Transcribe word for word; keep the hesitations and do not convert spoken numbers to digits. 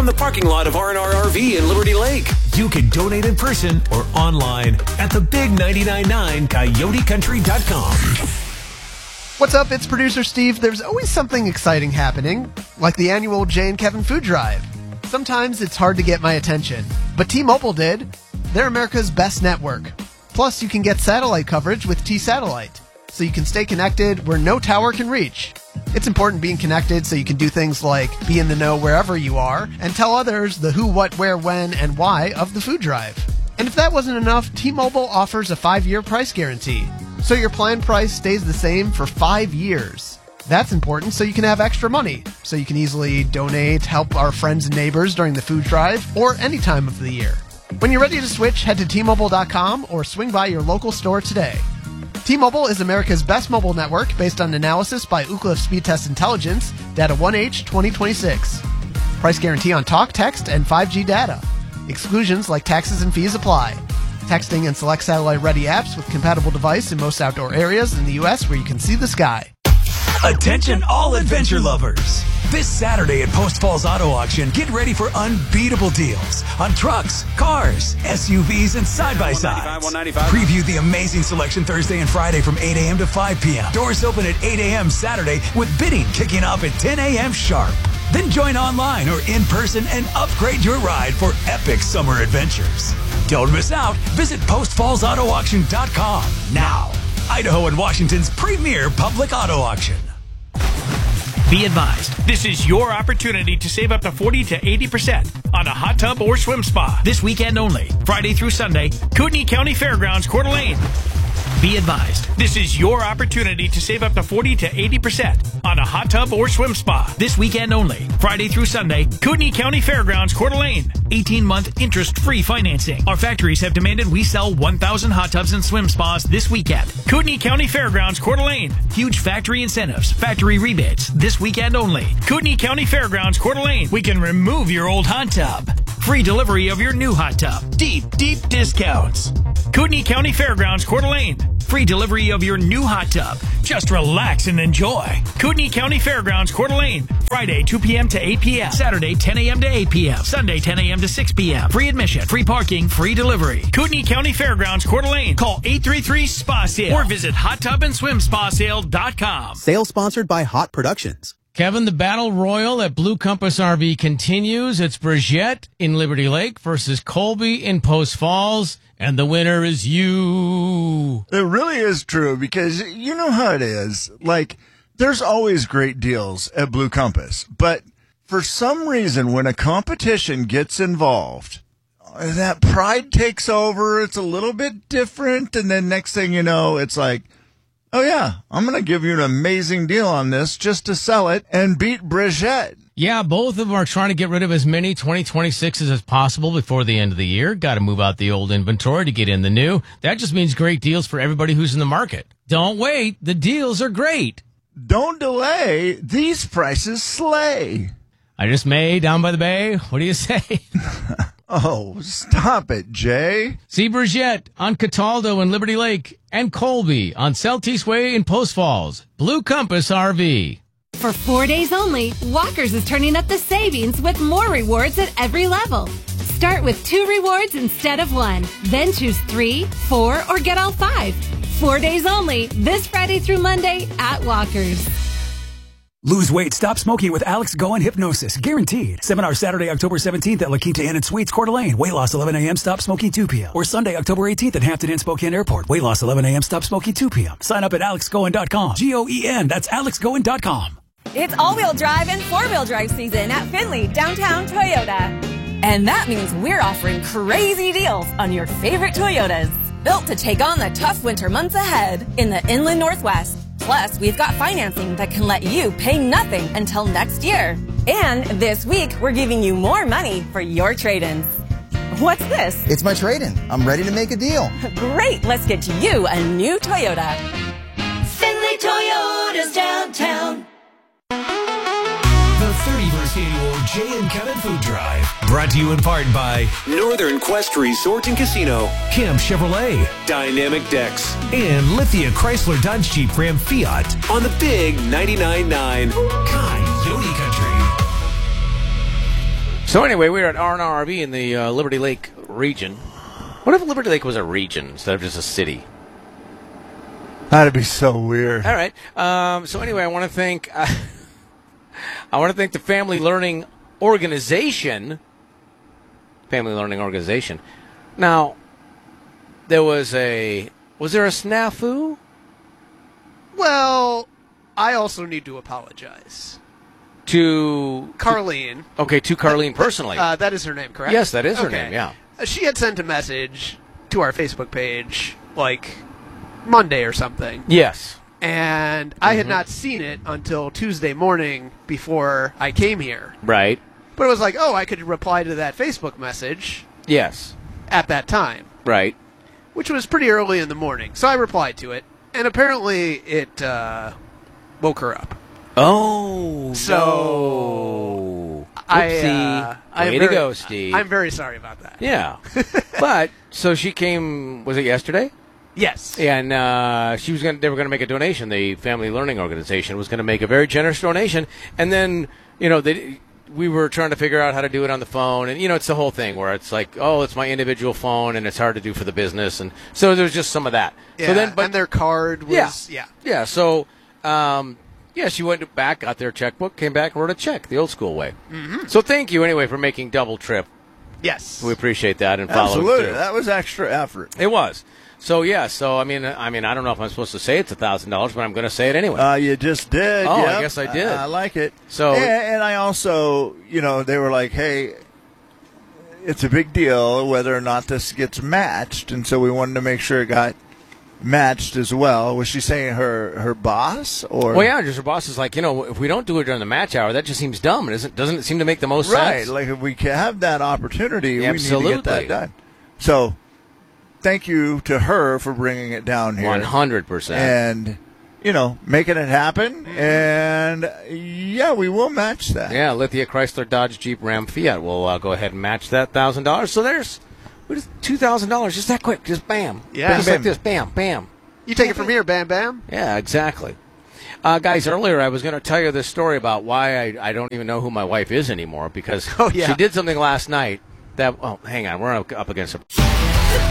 from the parking lot of R and R R V in Liberty Lake. You can donate in person or online at the big nine nine nine coyote country dot com. What's up? It's producer Steve. There's always something exciting happening, like the annual Jay and Kevin food drive. Sometimes it's hard to get my attention, but T-Mobile did. They're America's best network. Plus, you can get satellite coverage with T-Satellite, so you can stay connected where no tower can reach. It's important being connected so you can do things like be in the know wherever you are and tell others the who, what, where, when, and why of the food drive. And if that wasn't enough, T-Mobile offers a five-year price guarantee. So your plan price stays the same for five years. That's important so you can have extra money, so you can easily donate, help our friends and neighbors during the food drive, or any time of the year. When you're ready to switch, head to T Mobile dot com or swing by your local store today. T-Mobile is America's best mobile network based on analysis by Ookla Speed Test Intelligence, data one H twenty twenty-six. Price guarantee on talk, text, and five G data. Exclusions like taxes and fees apply. Texting and select satellite-ready apps with compatible device in most outdoor areas in the U S where you can see the sky. Attention all adventure lovers. This Saturday at Post Falls Auto Auction, get ready for unbeatable deals on trucks, cars, S U Vs, and side-by-sides. Preview the amazing selection Thursday and Friday from eight a.m. to five p.m. Doors open at eight a.m. Saturday with bidding kicking off at ten a.m. sharp. Then join online or in person and upgrade your ride for epic summer adventures. Don't miss out. Visit post falls auto auction dot com now. Idaho and Washington's premier public auto auction. Be advised, this is your opportunity to save up to forty to eighty percent on a hot tub or swim spa this weekend only, Friday through Sunday, Kootenai County Fairgrounds, Coeur d'Alene. Be advised, this is your opportunity to save up to forty to eighty percent on a hot tub or swim spa this weekend only, Friday through Sunday, Kootenai County Fairgrounds, Coeur d'Alene. eighteen-month interest-free financing. Our factories have demanded we sell one thousand hot tubs and swim spas this weekend. Kootenai County Fairgrounds, Coeur d'Alene. Huge factory incentives, factory rebates this weekend only. Kootenai County Fairgrounds, Coeur d'Alene. We can remove your old hot tub. Free delivery of your new hot tub. Deep, deep discounts. Kootenai County Fairgrounds, Coeur d'Alene. Free delivery of your new hot tub. Just relax and enjoy. Kootenai County Fairgrounds, Coeur d'Alene. Friday, two p.m. to eight p.m. Saturday, ten a.m. to eight p.m. Sunday, ten a.m. to six p.m. Free admission, free parking, free delivery. Kootenai County Fairgrounds, Coeur d'Alene. Call eight three three S P A sale or visit hot tub and swim spa sale dot com. Sale sponsored by Hot Productions. Kevin, the battle royal at Blue Compass R V continues. It's Brigitte in Liberty Lake versus Colby in Post Falls. And the winner is you. It really is true because you know how it is. Like, there's always great deals at Blue Compass. But for some reason, when a competition gets involved, that pride takes over. It's a little bit different. And then next thing you know, it's like, oh, yeah, I'm going to give you an amazing deal on this just to sell it and beat Brigitte. Yeah, both of them are trying to get rid of as many twenty twenty-sixes as possible before the end of the year. Got to move out the old inventory to get in the new. That just means great deals for everybody who's in the market. Don't wait. The deals are great. Don't delay. These prices slay. I just may down by the bay. What do you say? Oh, stop it, Jay. See Brigitte on Cataldo in Liberty Lake and Colby on Celtice Way in Post Falls. Blue Compass R V. For four days only, Walker's is turning up the savings with more rewards at every level. Start with two rewards instead of one. Then choose three, four, or get all five. Four days only, this Friday through Monday at Walker's. Lose weight, stop smoking with Alex Go and Hypnosis. Guaranteed. Seminar Saturday, October seventeenth at La Quinta Inn and Suites, Coeur d'Alene. Weight loss eleven a.m., stop smoking two p.m. Or Sunday, October eighteenth at Hampton Inn, Spokane Airport. Weight loss eleven a.m., stop smoking two p.m. Sign up at alex goen dot com. G O E N, that's alex goen dot com. It's all-wheel drive and four-wheel drive season at Findlay Downtown Toyota. And that means we're offering crazy deals on your favorite Toyotas. Built to take on the tough winter months ahead in the Inland Northwest. Plus, we've got financing that can let you pay nothing until next year. And this week, we're giving you more money for your trade-ins. What's this? It's my trade-in. I'm ready to make a deal. Great. Let's get you a new Toyota. Findlay Toyota's downtown. The thirty-first Annual Jay and Kevin Food Drive. Brought to you in part by Northern Quest Resort and Casino, Camp Chevrolet, Dynamic Decks, and Lithia Chrysler Dodge Jeep Ram Fiat on the Big ninety-nine point nine Coyote Country. So anyway, we were at R and R R V in the uh, Liberty Lake region. What if Liberty Lake was a region instead of just a city? That'd be so weird. All right. Um, so anyway, I want to thank uh, I want to thank the Family Learning Organization. Family Learning Organization. Now, there was a was there a snafu? Well, I also need to apologize to Carlene. Okay, to Carlene personally. Uh, that is her name, correct? Yes, that is her okay. name. Yeah. Uh, She had sent a message to our Facebook page like Monday or something. Yes. And mm-hmm. I had not seen it until Tuesday morning before I came here. Right. But it was like, oh, I could reply to that Facebook message. Yes. At that time. Right. Which was pretty early in the morning. So I replied to it. And apparently it uh, woke her up. Oh, so no. I, uh, Way I'm to very, go, Steve. I'm very sorry about that. Yeah. But, so she came, was it yesterday? Yes. And uh, she was going. They were going to make a donation. The Family Learning Organization was going to make a very generous donation. And then, you know, they, we were trying to figure out how to do it on the phone. And, you know, it's the whole thing where it's like, oh, it's my individual phone, and it's hard to do for the business. And so there was just some of that. Yeah, so then, but, and their card was, yeah. Yeah, yeah so, um, yeah, she went back, got their checkbook, came back, and wrote a check the old school way. Mm-hmm. So thank you, anyway, for making double trip. Yes. We appreciate that and following Absolutely. through. That was extra effort. It was. So, yeah, so, I mean, I mean, I don't know if I'm supposed to say it's one thousand dollars, but I'm going to say it anyway. Uh, you just did. Oh, yep. I guess I did. I, I like it. So, and, and I also, you know, they were like, hey, it's a big deal whether or not this gets matched, and so we wanted to make sure it got matched as well. Was she saying her, her boss? Or well, yeah, just her boss is like, you know, if we don't do it during the match hour, that just seems dumb. It isn't, doesn't it seem to make the most right, sense? like if we can have that opportunity, Yeah, we need to get that done. So thank you to her for bringing it down here. one hundred percent. And, you know, making it happen. And, yeah, we will match that. Yeah, Lithia, Chrysler, Dodge, Jeep, Ram, Fiat will uh, go ahead and match that one thousand dollars. So there's two thousand dollars just that quick. Just bam. Yeah. Just like this. Bam, bam. You take it from here, bam, bam. Yeah, exactly. Uh, guys, earlier I was going to tell you this story about why I, I don't even know who my wife is anymore because oh, yeah. she did something last night that, oh, hang on, we're up, up against a...